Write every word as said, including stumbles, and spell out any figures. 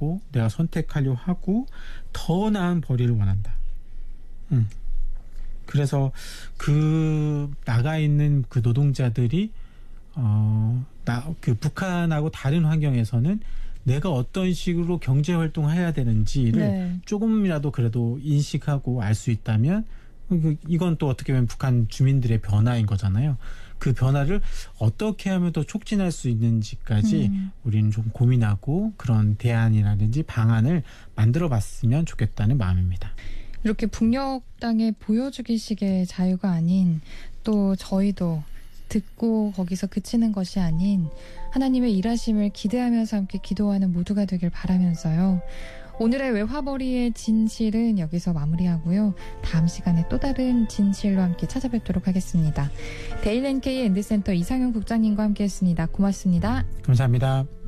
하고 내가 선택하려 하고 더 나은 벌이를 원한다. 음. 그래서 그 나가 있는 그 노동자들이 어, 나, 그 북한하고 다른 환경에서는 내가 어떤 식으로 경제 활동을 해야 되는지를 네. 조금이라도 그래도 인식하고 알 수 있다면 이건 또 어떻게 보면 북한 주민들의 변화인 거잖아요. 그 변화를 어떻게 하면 더 촉진할 수 있는지까지 음. 우리는 좀 고민하고 그런 대안이라든지 방안을 만들어 봤으면 좋겠다는 마음입니다. 이렇게 북녘 땅에 보여주기식의 자유가 아닌 또 저희도 듣고 거기서 그치는 것이 아닌 하나님의 일하심을 기대하면서 함께 기도하는 모두가 되길 바라면서요. 오늘의 외화벌이의 진실은 여기서 마무리하고요. 다음 시간에 또 다른 진실로 함께 찾아뵙도록 하겠습니다. 데일엔케이 앤드센터 이상현 국장님과 함께했습니다. 고맙습니다. 감사합니다.